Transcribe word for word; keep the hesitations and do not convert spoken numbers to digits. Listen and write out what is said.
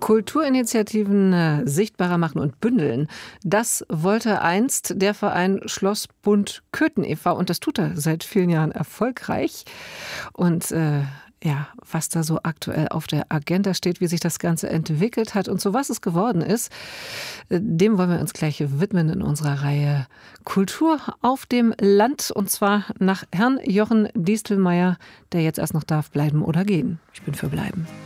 Kulturinitiativen äh, sichtbarer machen und bündeln. Das wollte einst der Verein Schloss Bund Köthen e V und das tut er seit vielen Jahren erfolgreich. Und äh, ja, was da so aktuell auf der Agenda steht, wie sich das Ganze entwickelt hat und zu was es geworden ist, äh, dem wollen wir uns gleich widmen in unserer Reihe Kultur auf dem Land. Und zwar nach Herrn Jochen Diestelmeier, der jetzt erst noch darf bleiben oder gehen. Ich bin für bleiben.